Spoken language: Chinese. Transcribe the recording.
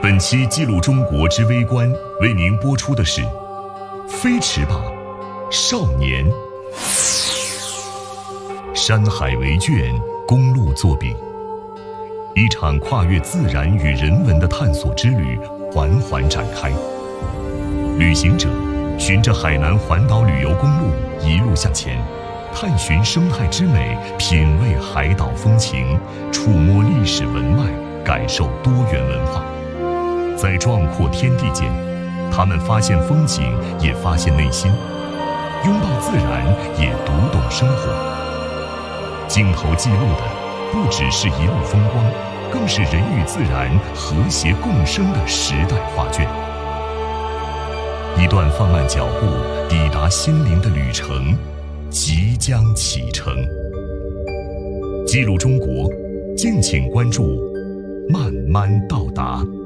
本期记录中国之微观为您播出的是飞驰吧，少年。山海为卷，公路作笔，一场跨越自然与人文的探索之旅缓缓展开。旅行者循着海南环岛旅游公路一路向前，探寻生态之美，品味海岛风情，触摸历史文脉，感受多元文化。在壮阔天地间，他们发现风景，也发现内心；拥抱自然，也读懂生活。镜头记录的不只是一路风光，更是人与自然和谐共生的时代画卷。一段放慢脚步抵达心灵的旅程即将启程。记录中国，敬请关注慢慢到达。